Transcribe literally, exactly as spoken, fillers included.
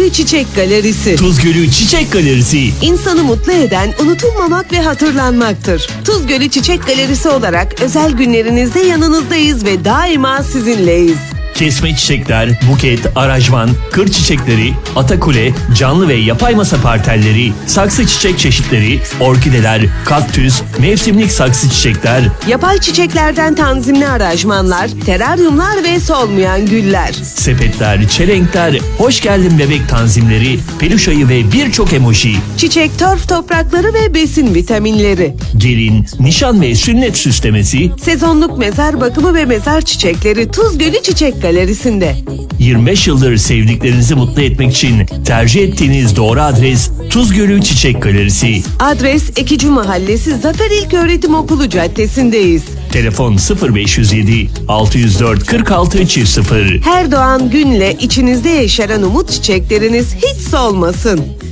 Gölü Çiçek Galerisi. Tuz Gölü Çiçek Galerisi. İnsanı mutlu eden unutulmamak ve hatırlanmaktır. Tuz Gölü Çiçek Galerisi olarak özel günlerinizde yanınızdayız ve daima sizinleyiz. Kesme çiçekler, buket, aranjman, kır çiçekleri, atakule, canlı ve yapay masa parterleri, saksı çiçek çeşitleri, orkideler, kaktüs, mevsimlik saksı çiçekler, Yapay çiçeklerden tanzimli aranjmanlar, teraryumlar ve solmayan güller. sepetler, çelenkler, hoş geldin bebek tanzimleri, peluş ayı ve birçok emoji, Çiçek, torf toprakları ve besin vitaminleri. gelin, nişan ve sünnet süslemesi, Sezonluk mezar bakımı ve mezar çiçekleri Tuz Gölü Çiçek Galerisi'nde. yirmi beş yıldır sevdiklerinizi mutlu etmek için tercih ettiğiniz doğru adres Tuz Gölü Çiçek Galerisi. Adres Ekici Mahallesi Zafer İlköğretim Okulu Caddesi'ndeyiz. Telefon sıfır beş yüz yedi altı yüz dört kırk altı çift sıfır. Her doğan günle içinizde yeşeren umut çiçekleriniz hiç solmasın.